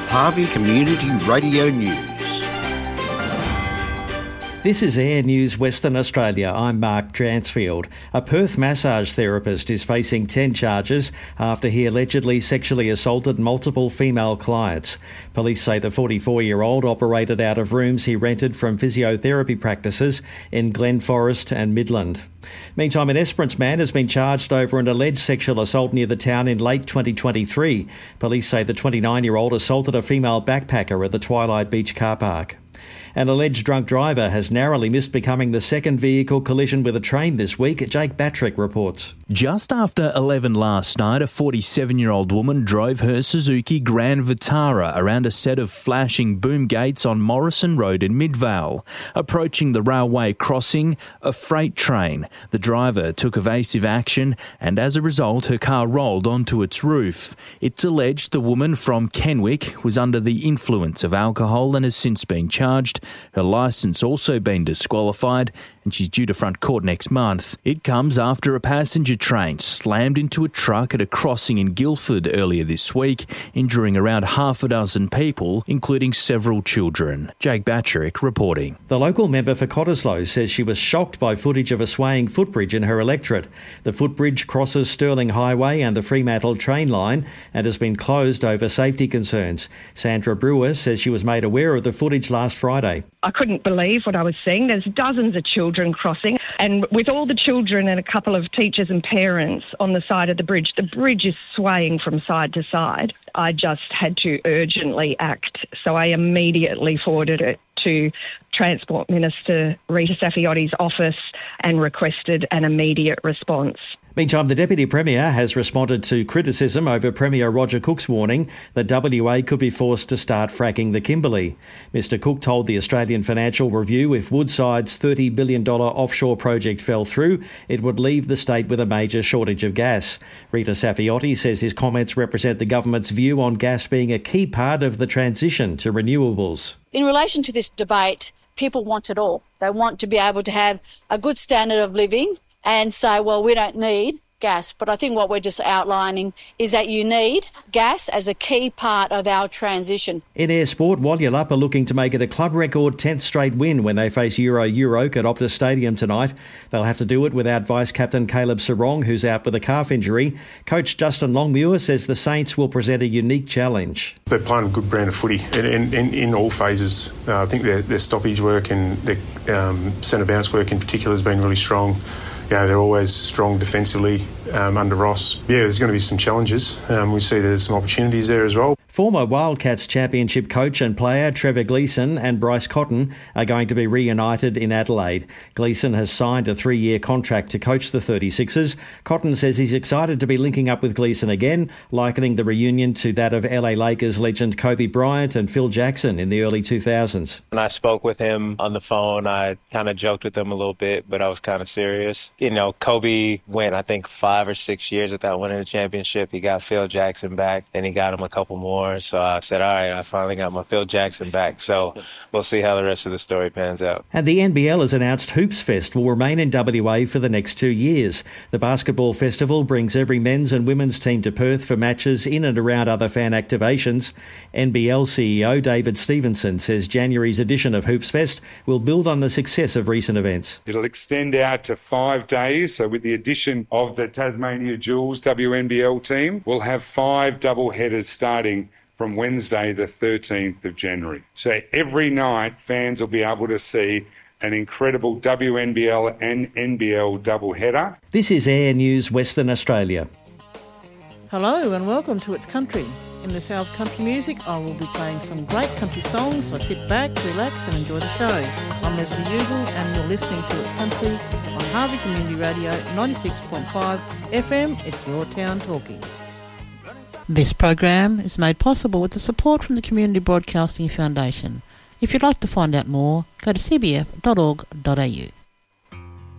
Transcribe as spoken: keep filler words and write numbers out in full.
Harvey Community Radio News. This is Air News Western Australia. I'm Mark Dransfield. A Perth massage therapist is facing ten charges after he allegedly sexually assaulted multiple female clients. Police say the forty-four-year-old operated out of rooms he rented from physiotherapy practices in Glen Forest and Midland. Meantime, an Esperance man has been charged over an alleged sexual assault near the town in late twenty twenty-three. Police say the twenty-nine-year-old assaulted a female backpacker at the Twilight Beach car park. An alleged drunk driver has narrowly missed becoming the second vehicle collision with a train this week. Jake Batrick reports. Just after eleven last night, a forty-seven-year-old woman drove her Suzuki Grand Vitara around a set of flashing boom gates on Morrison Road in Midvale. Approaching the railway crossing, a freight train. The driver took evasive action and as a result her car rolled onto its roof. It's alleged the woman from Kenwick was under the influence of alcohol and has since been charged. Her licence also been disqualified and she's due to front court next month. It comes after a passenger train slammed into a truck at a crossing in Guildford earlier this week, injuring around half a dozen people, including several children. Jake Batrick reporting. The local member for Cottesloe says she was shocked by footage of a swaying footbridge in her electorate. The footbridge crosses Stirling Highway and the Fremantle train line and has been closed over safety concerns. Sandra Brewer says she was made aware of the footage last Friday. I couldn't believe what I was seeing. There's dozens of children crossing, and with all the children and a couple of teachers and parents on the side of the bridge, the bridge is swaying from side to side. I just had to urgently act, so I immediately forwarded it to Transport Minister Rita Saffiotti's office and requested an immediate response. Meantime, the Deputy Premier has responded to criticism over Premier Roger Cook's warning that W A could be forced to start fracking the Kimberley. Mister Cook told the Australian Financial Review if Woodside's thirty billion dollars offshore project fell through, it would leave the state with a major shortage of gas. Rita Saffiotti says his comments represent the government's view on gas being a key part of the transition to renewables. In relation to this debate, people want it all. They want to be able to have a good standard of living and say, well, we don't need gas. But I think what we're just outlining is that you need gas as a key part of our transition. In air sport, Walyalup are looking to make it a club record tenth straight win when they face Euro Euroke at Optus Stadium tonight. They'll have to do it without vice-captain Caleb Sarong, who's out with a calf injury. Coach Justin Longmuir says the Saints will present a unique challenge. They're playing a good brand of footy in, in, in all phases. Uh, I think their, their stoppage work and their um, centre bounce work in particular has been really strong. Yeah, they're always strong defensively um, under Ross. Yeah, there's going to be some challenges. Um, we see there's some opportunities there as well. Former Wildcats Championship coach and player Trevor Gleeson and Bryce Cotton are going to be reunited in Adelaide. Gleeson has signed a three-year contract to coach the thirty-sixers. Cotton says he's excited to be linking up with Gleeson again, likening the reunion to that of L A Lakers legend Kobe Bryant and Phil Jackson in the early two thousands. When I spoke with him on the phone, I kind of joked with him a little bit, but I was kind of serious. You know, Kobe went, I think, five or six years without winning a championship. He got Phil Jackson back, then he got him a couple more. So I said, all right, I finally got my Phil Jackson back. So we'll see how the rest of the story pans out. And the N B L has announced Hoops Fest will remain in W A for the next two years. The basketball festival brings every men's and women's team to Perth for matches in and around other fan activations. N B L C E O David Stevenson says January's edition of Hoops Fest will build on the success of recent events. It'll extend out to five days. So with the addition of the Tasmania Jewels W N B L team, we'll have five double headers starting from Wednesday the thirteenth of January. So every night fans will be able to see an incredible W N B L and N B L double header. This is Air News Western Australia. Hello and welcome to It's Country. In the South Country Music, I will be playing some great country songs, so sit back, relax and enjoy the show. I'm Leslie Ugle and you're listening to It's Country on Harvey Community Radio ninety-six point five F M. It's your town talking. This program is made possible with the support from the Community Broadcasting Foundation. If you'd like to find out more, go to c b f dot org dot a u.